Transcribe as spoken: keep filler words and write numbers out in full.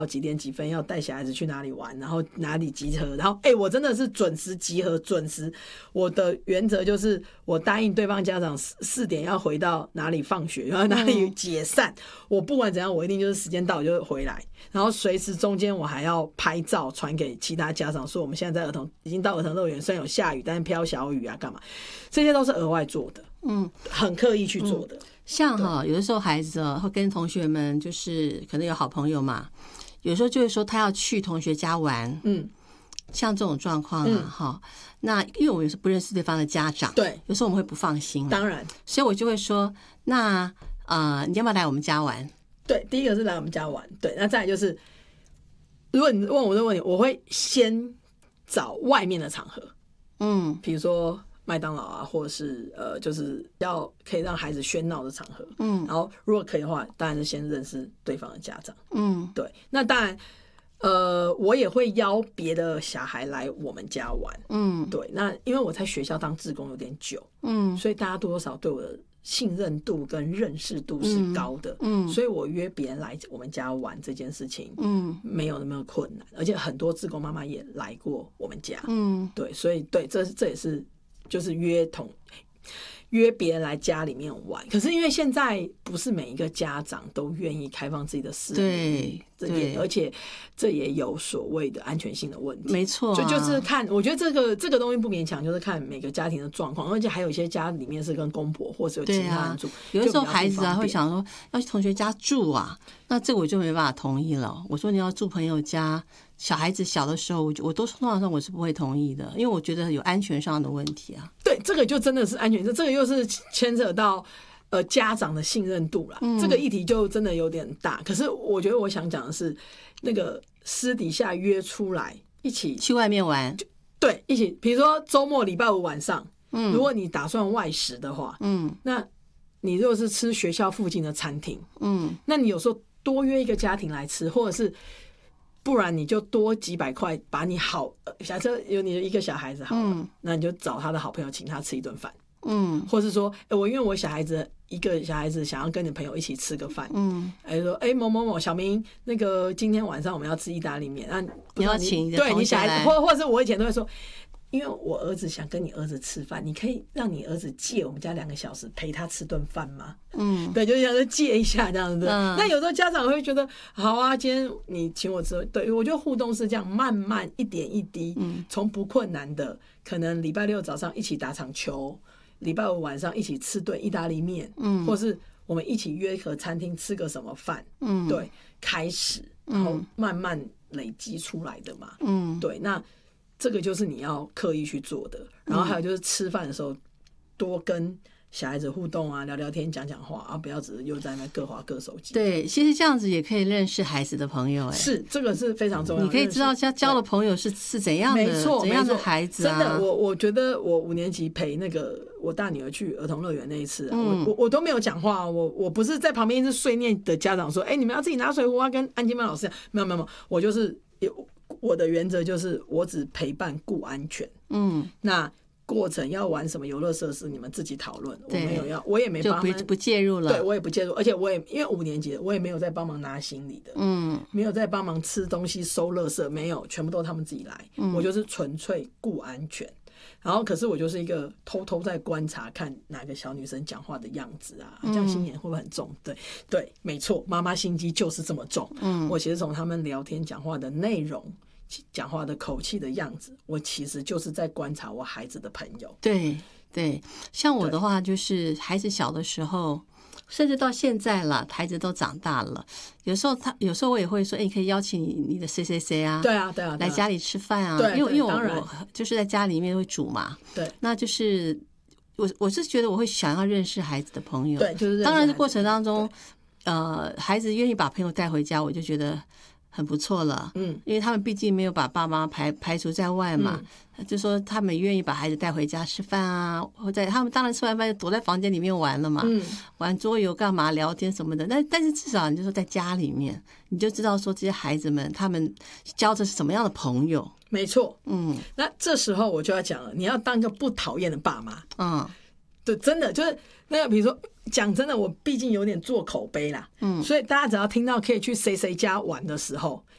几点几分要带小孩子去哪里玩，然后哪里集合，然后哎、欸，我真的是准时集合，准时。我的原则就是我答应对方家长四点要回到哪里放学，然后哪里解散、嗯。我不管怎样，我一定就是时间到我就回来，然后随时中间我还要拍照传给其他家长，说我们现在在儿童已经到儿童乐园，虽然有下雨，但是飘小雨啊，干嘛？这些都是额外做的，嗯，很刻意去做的。嗯、 像哈，有的时候孩子会跟同学们就是可能有好朋友嘛。有时候就会说他要去同学家玩，嗯，像这种状况啊，哈、嗯，那因为我们是不认识对方的家长， 对， 有时候我们会不放心， 当然， 所以我就会说，那呃，你要不要来我们家玩？ 对，第一个是来我们家玩，对，那再来就是，如果你问我这个问题，我会先找外面的场合，嗯，比如说麦当劳啊，或者是呃，就是要可以让孩子喧闹的场合，嗯，然后如果可以的话，当然是先认识对方的家长，嗯，对，那当然，呃，我也会邀别的小孩来我们家玩，嗯，对，那因为我在学校当志工有点久，嗯，所以大家多多少少对我的信任度跟认识度是高的，嗯，所以我约别人来我们家玩这件事情，嗯，没有那么困难，而且很多志工妈妈也来过我们家，嗯，对，所以对，这这也是。就是约同约别人来家里面玩，可是因为现在不是每一个家长都愿意开放自己的私密，对对，而且这也有所谓的安全性的问题， 没错、啊， 就就是看，我觉得这个这个东西不勉强，就是看每个家庭的状况，而且还有一些家里面是跟公婆或是有其他人住，啊、 有的时候孩子啊会想说要去同学家住啊，那这个我就没办法同意了。我说你要住朋友家。小孩子小的时候，我我都通常上我是不会同意的，因为我觉得有安全上的问题啊。 对，这个就真的是安全，这个又是牵扯到呃家长的信任度啦、嗯。这个议题就真的有点大。可是我觉得我想讲的是，那个私底下约出来一起去外面玩， 对，一起，比如说周末礼拜五晚上，嗯，如果你打算外食的话，嗯，那你如果是吃学校附近的餐厅，嗯，那你有时候多约一个家庭来吃，或者是。不然你就多几百块，把你好，假设有你的一个小孩子好了、嗯，那你就找他的好朋友请他吃一顿饭，嗯，或是说，欸、我因为我小孩子一个小孩子想要跟你朋友一起吃个饭，嗯，还是说，哎、欸、某某某小明，那个今天晚上我们要吃意大利面，那你要请你对你小孩子，或或者是我以前都会说。因为我儿子想跟你儿子吃饭，你可以让你儿子借我们家两个小时陪他吃顿饭吗？嗯，对，就是想说借一下这样子。嗯、那有时候家长会觉得，好啊，今天你请我吃，对我觉得互动是这样，慢慢一点一滴，从、嗯、不困难的，可能礼拜六早上一起打场球，礼拜五晚上一起吃顿意大利面，嗯，或是我们一起约个餐厅吃个什么饭，嗯，对，开始，然后慢慢累积出来的嘛，嗯，对，那。这个就是你要刻意去做的，然后还有就是吃饭的时候多跟小孩子互动啊，聊聊天，讲讲话啊，不要只是又在那各滑各手机。 对，其实这样子也可以认识孩子的朋友、欸，哎， 是这个是非常重要的。 你可以知道交交的朋友是是怎样的， 没错， 怎样的孩子啊。 真的，我我觉得我五年级陪那个我大女儿去儿童乐园那一次、啊嗯，我我我都没有讲话，我我不是在旁边一直碎念的家长说，哎、欸，你们要自己拿水壶啊，跟安静班老师讲，没有没有没有，我就是有。我的原则就是我只陪伴顾安全，嗯，那过程要玩什么游乐设施你们自己讨论，我没有要，我也没帮就不不介入了， 对我也不介入，而且我也因为五年级我也没有在帮忙拿行李的，嗯，没有在帮忙吃东西收垃圾，没有，全部都他们自己来，嗯、我就是纯粹顾安全。然后可是我就是一个偷偷在观察看哪个小女生讲话的样子啊，这样心眼会不会很重？对对，没错，妈妈心机就是这么重。嗯，我其实从他们聊天讲话的内容、讲话的口气的样子，我其实就是在观察我孩子的朋友。 对对，像我的话就是孩子小的时候。甚至到现在了，孩子都长大了。有时候他，有时候我也会说，哎、欸，可以邀请你你的谁谁谁啊， 对啊对啊， 来家里吃饭啊。 对， 因为因为我我就是在家里面会煮嘛。 对， 那就是我我是觉得我会想要认识孩子的朋友。 对，就是当然的过程当中，呃，孩子愿意把朋友带回家，我就觉得很不错了。嗯，因为他们毕竟没有把爸妈排排除在外嘛。嗯，就说他们愿意把孩子带回家吃饭啊，或者他们当然吃完饭就躲在房间里面玩了嘛，嗯，玩桌游干嘛聊天什么的。但但是至少你就说在家里面，你就知道说这些孩子们他们交的是什么样的朋友。 没错，嗯，那这时候我就要讲了，你要当一个不讨厌的爸妈。嗯，对，真的就是那个，比如说讲真的，我毕竟有点做口碑啦，嗯，所以大家只要听到可以去谁谁家玩的时候，